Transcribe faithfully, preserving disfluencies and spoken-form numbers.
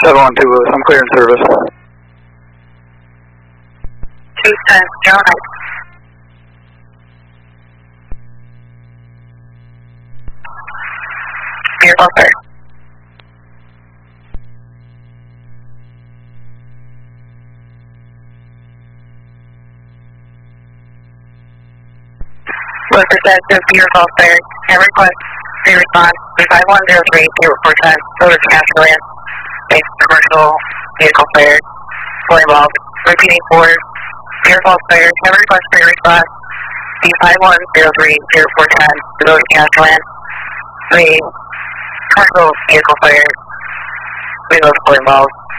seven one two, uh, some clearance service. two ten, zero nine. Vehicle cleared. Representative, vehicle cleared. And request free response three five one zero three, zero four ten, Village Castleland. Base commercial, vehicle cleared. Fully involved. Repeating for vehicle cleared. And request free response three five one zero three, zero four ten, Village Castleland. Three commercial vehicle cleared. Vehicle fully involved.